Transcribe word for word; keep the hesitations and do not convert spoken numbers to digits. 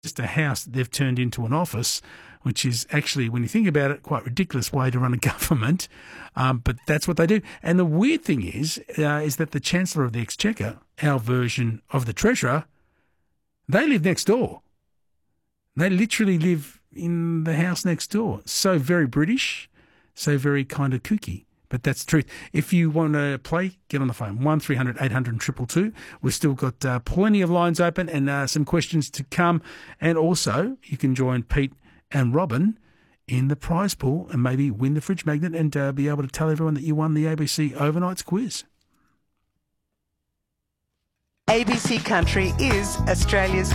just a house that they've turned into an office, which is actually, when you think about it, quite a ridiculous way to run a government. Um, but that's what they do. And the weird thing is, uh, is that the Chancellor of the Exchequer, our version of the Treasurer, they live next door. They literally live in the house next door. So very British, so very kind of kooky. But that's the truth. If you want to play, get on the phone, one three hundred eight hundred two two two. We've still got uh, plenty of lines open and uh, some questions to come. And also, you can join Pete and Robin in the prize pool and maybe win the fridge magnet and uh, be able to tell everyone that you won the A B C Overnights quiz. A B C Country is Australia's